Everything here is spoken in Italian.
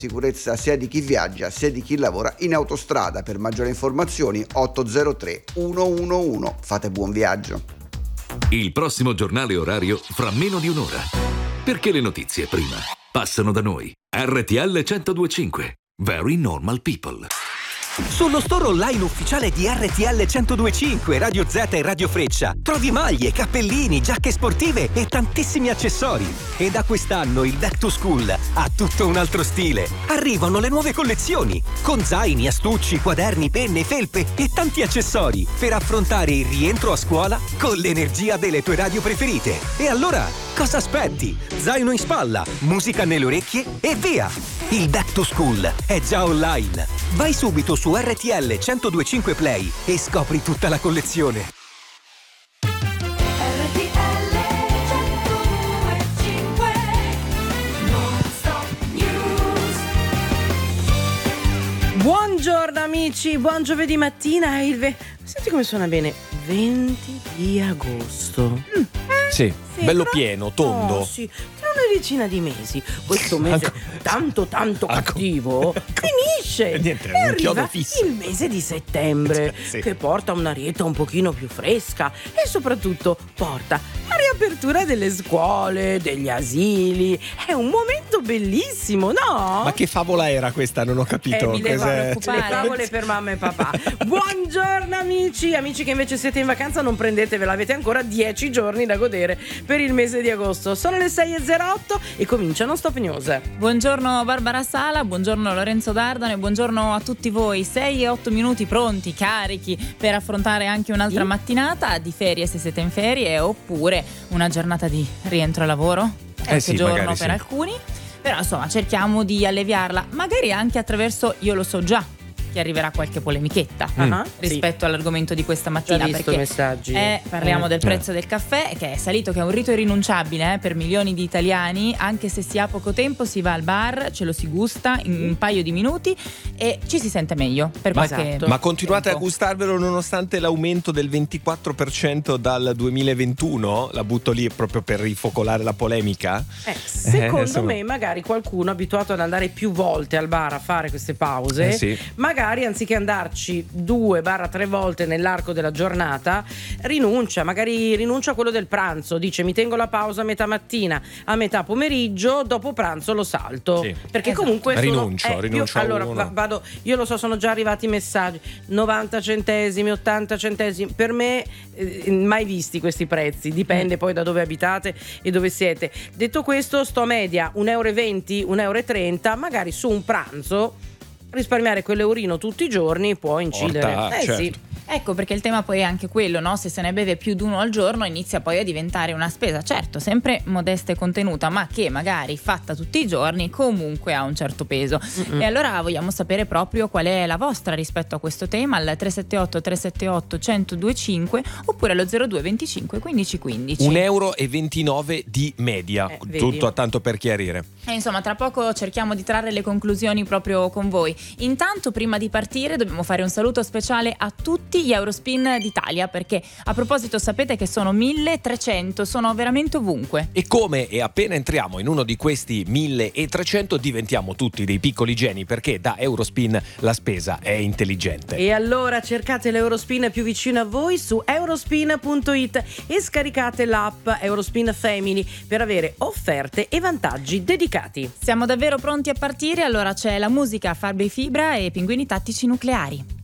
Sicurezza sia di chi viaggia sia di chi lavora in autostrada. Per maggiori informazioni 803 111. Fate buon viaggio. Il prossimo giornale orario fra meno di un'ora. Perché le notizie prima passano da noi. RTL 102.5. Very normal people. Sullo store online ufficiale di RTL 102.5, Radio Z e Radio Freccia trovi maglie, cappellini, giacche sportive e tantissimi accessori. E da quest'anno il Back to School ha tutto un altro stile. Arrivano le nuove collezioni con zaini, astucci, quaderni, penne, felpe e tanti accessori per affrontare il rientro a scuola con l'energia delle tue radio preferite. E allora, cosa aspetti? Zaino in spalla, musica nelle orecchie e via! Il Back to School è già online. Vai subito su RTL 102.5 Play e scopri tutta la collezione. RTL 102.5 Non-stop news. Buongiorno amici, buon giovedì mattina. Senti come suona bene, 20 di agosto. Sì, bello però- pieno, tondo. Oh, sì, tra una decina di mesi. Questo mese tanto cattivo finisce. Niente, e un chiodo arriva fisso. il mese di settembre, Sì. che porta un'arietta un pochino più fresca e soprattutto porta la riapertura delle scuole, degli asili. È un momento bellissimo, no? Ma che favola era questa? Non ho capito. Mi devo Cos'è? occupare. Le favole per mamma e papà. Buongiorno amici che invece siete in vacanza, non prendetevela, avete ancora 10 giorni da godere per il mese di agosto. Sono le 6:08 e comincia Non Stop News. Buongiorno Barbara Sala, buongiorno Lorenzo Dardano e buongiorno a tutti voi. 6 e 8 minuti pronti, carichi per affrontare anche un'altra mattinata di ferie se siete in ferie, oppure una giornata di rientro al lavoro. Sì, giorno magari per sì. alcuni. Però insomma cerchiamo di alleviarla, magari anche attraverso io lo so già che arriverà qualche polemichetta rispetto all'argomento di questa mattina. Già visto perché messaggi. parliamo del prezzo del caffè, che è salito, che è un rito irrinunciabile per milioni di italiani. Anche se si ha poco tempo si va al bar, ce lo si gusta in un paio di minuti e ci si sente meglio per qualche Ma continuate tempo. a gustarvelo nonostante l'aumento del 24% dal 2021? La butto lì proprio per rifocolare la polemica. Secondo insomma. me magari qualcuno abituato ad andare più volte al bar a fare queste pause, Sì. magari anziché andarci 2-3 volte nell'arco della giornata rinuncia a quello del pranzo, dice mi tengo la pausa a metà mattina, a metà pomeriggio, dopo pranzo lo salto. Sì. Perché Esatto. comunque Rinuncio a allora uno. vado, io lo so, sono già arrivati messaggi 90 centesimi, 80 centesimi, per me mai visti questi prezzi, dipende poi da dove abitate e dove siete. Detto questo, sto a media 1,20 euro, 1,30 euro, magari su un pranzo risparmiare quell'eurino tutti i giorni può incidere. Porta, Sì. certo. Ecco, perché il tema poi è anche quello, no? Se se ne beve più di uno al giorno inizia poi a diventare una spesa, certo, sempre modesta e contenuta, ma che magari fatta tutti i giorni comunque ha un certo peso. E allora vogliamo sapere proprio qual è la vostra rispetto a questo tema, al 378 378 1025 oppure allo 02 25 15 15. 1,29 euro di media, vedi. tutto a tanto per chiarire. E insomma, tra poco cerchiamo di trarre le conclusioni proprio con voi. Intanto, prima di partire, dobbiamo fare un saluto speciale a tutti gli Eurospin d'Italia, perché a proposito sapete che sono 1300, sono veramente ovunque. E come e appena entriamo in uno di questi 1300 diventiamo tutti dei piccoli geni, perché da Eurospin la spesa è intelligente. E allora cercate l'Eurospin più vicino a voi su eurospin.it e scaricate l'app Eurospin Family per avere offerte e vantaggi dedicati. Siamo davvero pronti a partire, allora c'è la musica Farbe e Fibra e Pinguini Tattici Nucleari.